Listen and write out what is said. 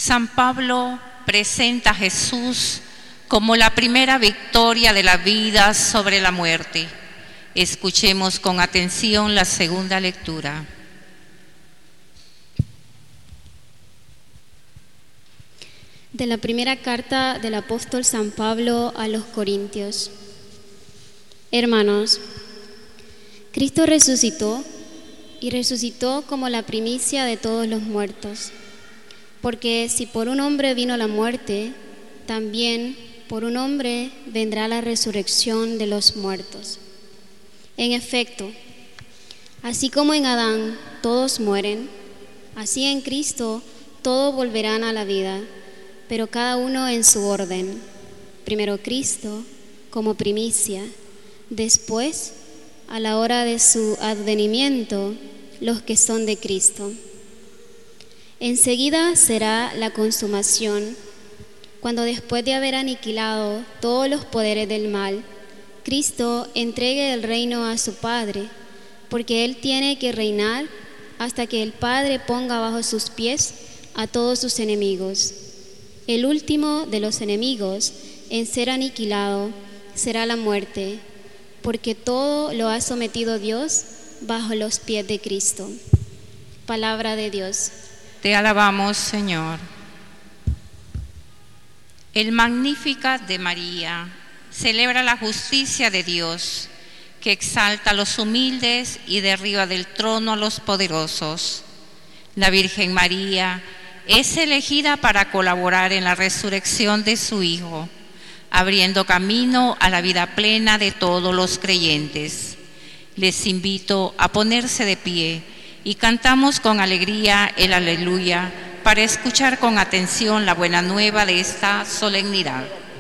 San Pablo presenta a Jesús como la primera victoria de la vida sobre la muerte. Escuchemos con atención la segunda lectura. De la primera carta del apóstol San Pablo a los Corintios. Hermanos, Cristo resucitó y resucitó como la primicia de todos los muertos. Porque si por un hombre vino la muerte, también por un hombre vendrá la resurrección de los muertos. En efecto, así como en Adán todos mueren, así en Cristo todos volverán a la vida, pero cada uno en su orden. Primero Cristo como primicia, después, a la hora de su advenimiento, los que son de Cristo. Enseguida será la consumación, cuando después de haber aniquilado todos los poderes del mal, Cristo entregue el reino a su Padre, porque Él tiene que reinar hasta que el Padre ponga bajo sus pies a todos sus enemigos. El último de los enemigos en ser aniquilado será la muerte, porque todo lo ha sometido Dios bajo los pies de Cristo. Palabra de Dios. Te alabamos, Señor. El Magnificat de María celebra la justicia de Dios, que exalta a los humildes y derriba del trono a los poderosos. La Virgen María es elegida para colaborar en la resurrección de su Hijo, abriendo camino a la vida plena de todos los creyentes. Les invito a ponerse de pie y cantamos con alegría el Aleluya para escuchar con atención la buena nueva de esta solemnidad.